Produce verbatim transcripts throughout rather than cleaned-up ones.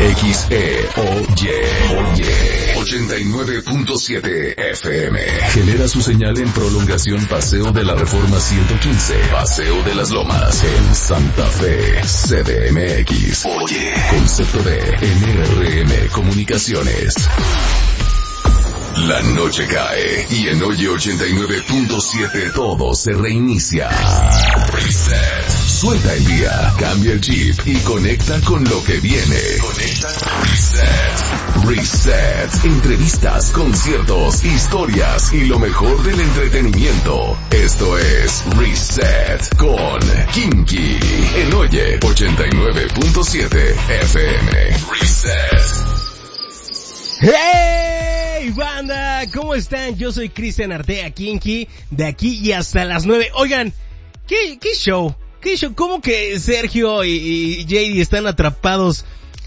X E O Y ochenta y nueve punto siete F M. Genera su señal en prolongación Paseo de la Reforma ciento quince, Paseo de las Lomas, en Santa Fe, C D M X. Oye, concepto de N R M Comunicaciones. La noche cae y en Oye ochenta y nueve punto siete todo se reinicia. Reset. Suelta el día, cambia el chip y conecta con lo que viene. Conecta con Reset. Reset. Entrevistas, conciertos, historias y lo mejor del entretenimiento. Esto es Reset con Kinky en Oye ochenta y nueve punto siete F M. Reset. ¡Hey, banda! ¿Cómo están? Yo soy Cristian Artea Kinky, de aquí y hasta las nueve. Oigan, ¿qué, qué show? ¿Qué show? ¿Cómo que Sergio y, y J D están atrapados?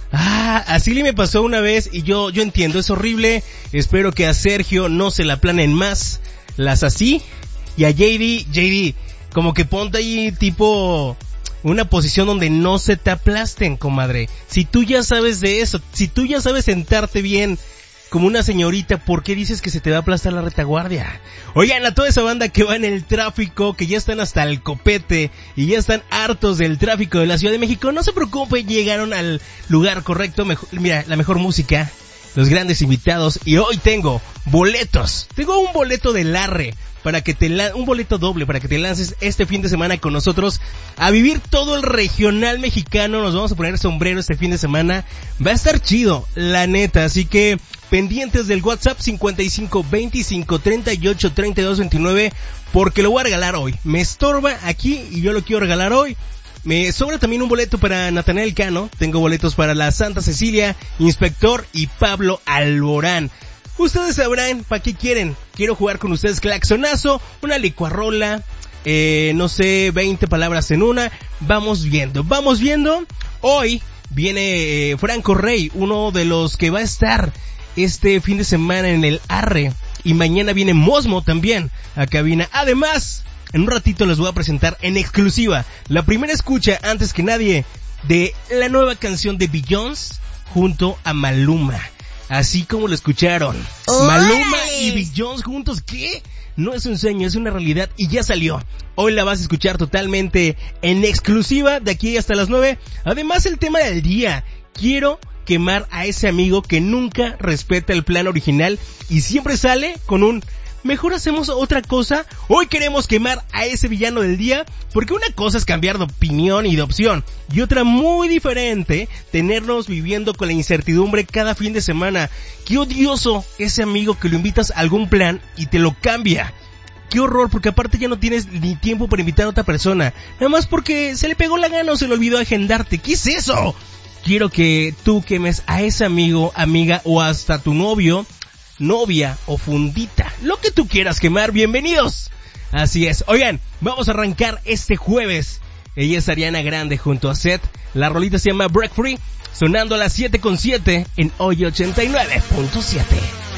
Ah, así le me pasó una vez y yo, yo entiendo, es horrible. Espero que a Sergio no se la planen más las así. Y a J D, J D, como que ponte ahí tipo una posición donde no se te aplasten, comadre. Si tú ya sabes de eso, si tú ya sabes sentarte bien como una señorita, ¿por qué dices que se te va a aplastar la retaguardia? Oigan, a toda esa banda que va en el tráfico, que ya están hasta el copete y ya están hartos del tráfico de la Ciudad de México, no se preocupen, llegaron al lugar correcto. Mejor, mira, la mejor música, los grandes invitados, y hoy tengo boletos. Tengo un boleto de Larre para que te la- un boleto doble para que te lances este fin de semana con nosotros a vivir todo el regional mexicano. Nos vamos a poner sombrero este fin de semana. Va a estar chido, la neta, así que pendientes del WhatsApp cincuenta y cinco veinticinco treinta y ocho treinta y dos veintinueve, porque lo voy a regalar hoy. Me estorba aquí y yo lo quiero regalar hoy. Me sobra también un boleto para Natanael Cano. Tengo boletos para la Santa Cecilia, Inspector y Pablo Alborán. Ustedes sabrán para qué quieren. Quiero jugar con ustedes claxonazo, una licuarrola, eh, no sé, veinte palabras en una. Vamos viendo, vamos viendo. Hoy viene eh, Franco Rey, uno de los que va a estar este fin de semana en el Arre. Y mañana viene Mosmo también a cabina. Además, en un ratito les voy a presentar en exclusiva la primera escucha, antes que nadie, de la nueva canción de Beyoncé junto a Maluma. Así como lo escucharon. ¡Órale! Maluma y Beyoncé juntos, ¿qué? No es un sueño, es una realidad y ya salió. Hoy la vas a escuchar totalmente en exclusiva de aquí hasta las nueve. Además, el tema del día. Quiero quemar a ese amigo que nunca respeta el plan original y siempre sale con un mejor hacemos otra cosa. Hoy queremos quemar a ese villano del día, porque una cosa es cambiar de opinión y de opción, y otra muy diferente, tenernos viviendo con la incertidumbre cada fin de semana. Qué odioso ese amigo que lo invitas a algún plan y te lo cambia. Qué horror, porque aparte ya no tienes ni tiempo para invitar a otra persona, nada más porque se le pegó la gana o se le olvidó agendarte. ¿Qué es eso? Quiero que tú quemes a ese amigo, amiga o hasta tu novio, novia o fundita, lo que tú quieras quemar. Bienvenidos. Así es. Oigan, vamos a arrancar este jueves. Ella es Ariana Grande junto a Seth. La rolita se llama Break Free, sonando a las siete con siete en Oye ochenta y nueve punto siete.